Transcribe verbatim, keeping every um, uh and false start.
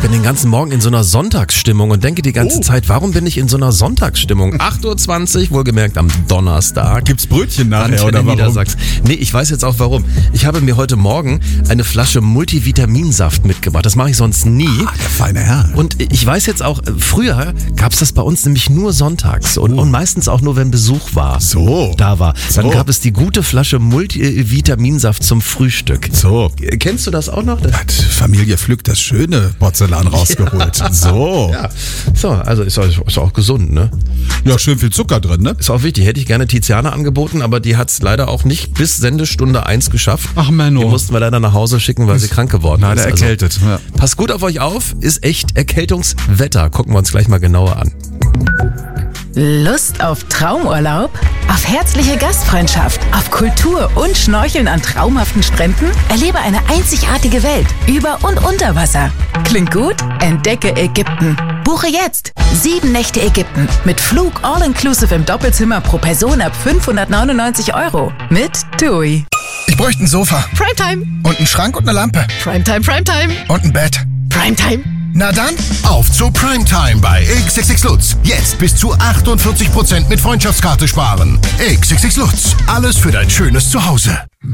bin den ganzen Morgen in so einer Sonntagsstimmung und denke die ganze oh. Zeit, warum bin ich in so einer Sonntagsstimmung? acht Uhr zwanzig, wohlgemerkt am Donnerstag. Gibt's Brötchen nachher oder warum? Niedersachsen. Nee, ich weiß jetzt auch warum. Ich habe mir heute Morgen eine Flasche Multivitaminsaft mitgebracht. Das mache ich sonst nie. Ah, der feine Herr. Und ich weiß jetzt auch, früher gab's das bei uns nämlich nur sonntags und, und meistens auch nur, wenn Besuch war. So. Da war. Dann so. gab es die gute Flasche Multivitaminsaft zum Frühstück. So. Kennst du das auch noch? Hat Familie Flück das schöne Porzellan rausgeholt. Ja. So. Ja. So, also ist auch, ist auch gesund, ne? Ja, schön viel Zucker drin, ne? Ist auch wichtig. Hätte ich gerne Tiziana angeboten, aber die hat's leider auch nicht bis Sendestunde eins geschafft. Ach, Menno. Die mussten wir leider nach Hause schicken, weil sie krank geworden ist. Leider erkältet. Also, ja. Passt gut auf euch auf. Ist echt Erkältungswetter. Gucken wir uns gleich mal genauer an. Lust auf Traumurlaub? Auf herzliche Gastfreundschaft? Auf Kultur und Schnorcheln an traumhaften Stränden? Erlebe eine einzigartige Welt über und unter Wasser. Klingt gut? Entdecke Ägypten. Buche jetzt sieben Nächte Ägypten mit Flug all-inclusive im Doppelzimmer pro Person ab fünfhundertneunundneunzig Euro mit TUI. Ich bräuchte ein Sofa. Primetime. Und einen Schrank und eine Lampe. Primetime, Primetime. Und ein Bett. Primetime. Na dann, auf zu Primetime bei X X X Lutz. Jetzt bis zu achtundvierzig Prozent mit Freundschaftskarte sparen. X X X Lutz, alles für dein schönes Zuhause.